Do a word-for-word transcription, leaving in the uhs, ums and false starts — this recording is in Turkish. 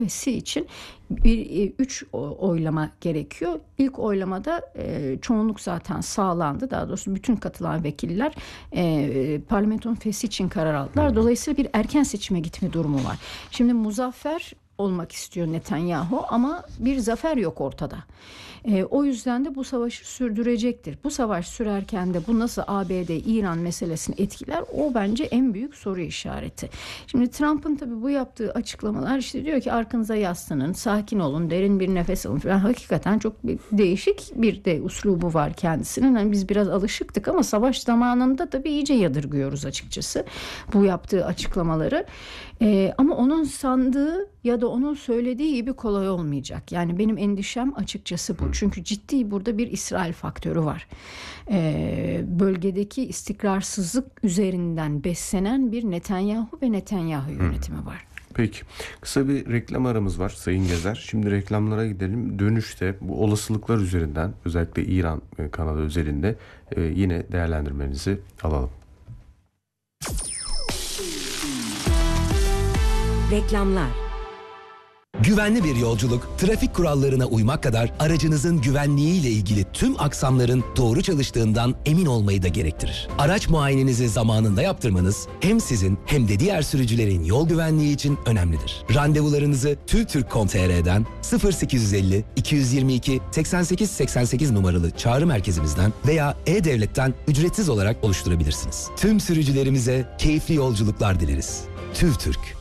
için bir, üç oylama gerekiyor. İlk oylamada e, çoğunluk zaten sağlandı. Daha doğrusu bütün katılan vekiller e, parlamentonun feshi için karar aldılar. Dolayısıyla bir erken seçime gitme durumu var. Şimdi muzaffer olmak istiyor Netanyahu ama bir zafer yok ortada. E, o yüzden de bu savaşı sürdürecektir. Bu savaş sürerken de bu nasıl A B D-İran meselesini etkiler? O bence en büyük soru işareti. Şimdi Trump'ın tabii bu yaptığı açıklamalar işte diyor ki arkanıza yaslanın, sakin olun, derin bir nefes alın falan. Hakikaten çok bir değişik bir de uslubu var kendisinin. Yani biz biraz alışıktık ama savaş zamanında tabii iyice yadırgıyoruz açıkçası bu yaptığı açıklamaları. E, ama onun sandığı ya da onun söylediği gibi kolay olmayacak. Yani benim endişem açıkçası bu. Çünkü ciddi burada bir İsrail faktörü var. Ee, bölgedeki istikrarsızlık üzerinden beslenen bir Netanyahu ve Netanyahu yönetimi var. Peki. Kısa bir reklam aramız var Sayın Gezer. Şimdi reklamlara gidelim. Dönüşte bu olasılıklar üzerinden, özellikle İran kanalı özelinde e, yine değerlendirmenizi alalım. Reklamlar. Güvenli bir yolculuk, trafik kurallarına uymak kadar aracınızın güvenliğiyle ilgili tüm aksamların doğru çalıştığından emin olmayı da gerektirir. Araç muayenenizi zamanında yaptırmanız hem sizin hem de diğer sürücülerin yol güvenliği için önemlidir. Randevularınızı tüvtürk nokta com nokta tr'den sıfır sekiz yüz elli iki yüz yirmi iki seksen sekiz seksen sekiz numaralı çağrı merkezimizden veya E-Devlet'ten ücretsiz olarak oluşturabilirsiniz. Tüm sürücülerimize keyifli yolculuklar dileriz. TÜVTÜRK.